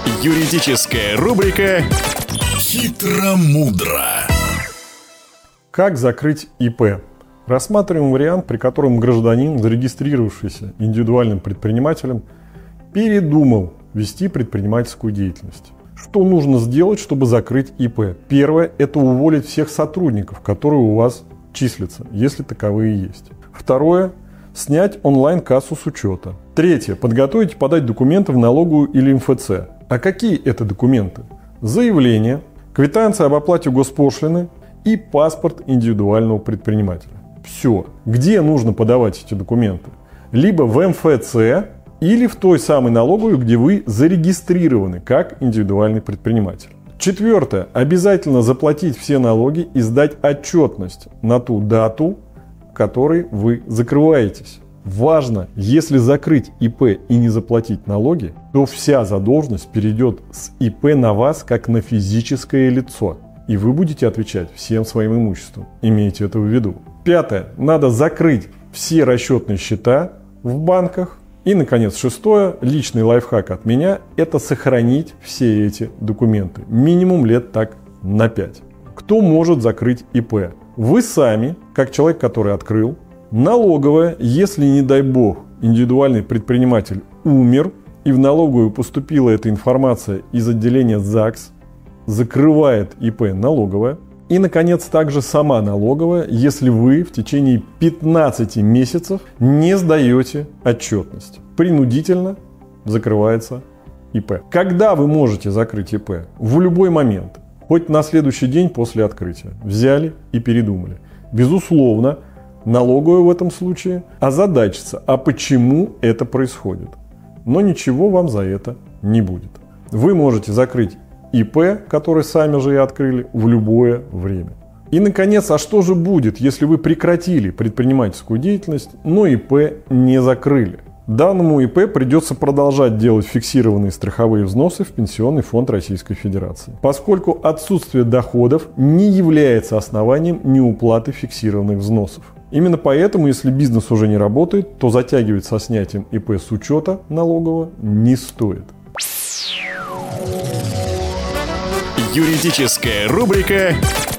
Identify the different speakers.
Speaker 1: Юридическая рубрика «Хитро-мудро».
Speaker 2: Как закрыть ИП? Рассматриваем вариант, при котором гражданин, зарегистрировавшийся индивидуальным предпринимателем, передумал вести предпринимательскую деятельность. Что нужно сделать, чтобы закрыть ИП? Первое – это уволить всех сотрудников, которые у вас числятся, если таковые есть. Второе – снять онлайн-кассу с учета. Третье – подготовить и подать документы в налоговую или МФЦ. А какие это документы? Заявление, квитанция об оплате госпошлины и паспорт индивидуального предпринимателя. Все. Где нужно подавать эти документы? Либо в МФЦ, или в той самой налоговой, где вы зарегистрированы как индивидуальный предприниматель. Четвертое. Обязательно заплатить все налоги и сдать отчетность на ту дату, которой вы закрываетесь. Важно, если закрыть ИП и не заплатить налоги, то вся задолженность перейдет с ИП на вас как на физическое лицо. И вы будете отвечать всем своим имуществом. Имейте это в виду. Пятое. Надо закрыть все расчетные счета в банках. И, наконец, шестое. Личный лайфхак от меня – это сохранить все эти документы. Минимум лет так на 5. Кто может закрыть ИП? Вы сами, как человек, который открыл. Налоговая, если, не дай бог, индивидуальный предприниматель умер, и в налоговую поступила эта информация из отделения ЗАГС, закрывает ИП налоговая. И, наконец, также сама налоговая, если вы в течение 15 месяцев не сдаете отчетность. Принудительно закрывается ИП. Когда вы можете закрыть ИП? В любой момент. Хоть на следующий день после открытия. Взяли и передумали. Безусловно, налоговая в этом случае озадачится, а почему это происходит. Но ничего вам за это не будет. Вы можете закрыть ИП, который сами же и открыли, в любое время. И, наконец, а что же будет, если вы прекратили предпринимательскую деятельность, но ИП не закрыли? Данному ИП придется продолжать делать фиксированные страховые взносы в Пенсионный фонд Российской Федерации, поскольку отсутствие доходов не является основанием неуплаты фиксированных взносов. Именно поэтому, если бизнес уже не работает, то затягивать со снятием ИП с учета налогового не стоит.
Speaker 1: Юридическая рубрика